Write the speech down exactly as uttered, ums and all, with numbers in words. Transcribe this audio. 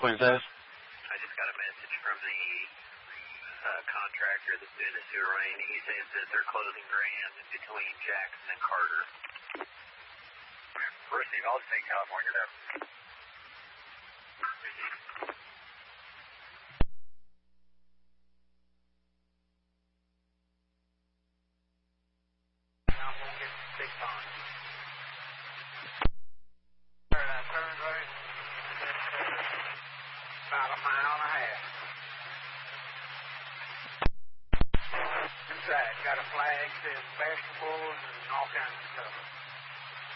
Quinn says. I just got a message from the uh, contractor that's doing the sewer rain. He says that they're closing ground between Jackson and Carter. Receive, I'll take California now. Receive. Now I'm going to get six on. Turn right. About a mile and a half. Inside, got a flag, says basketballs and all kinds of stuff.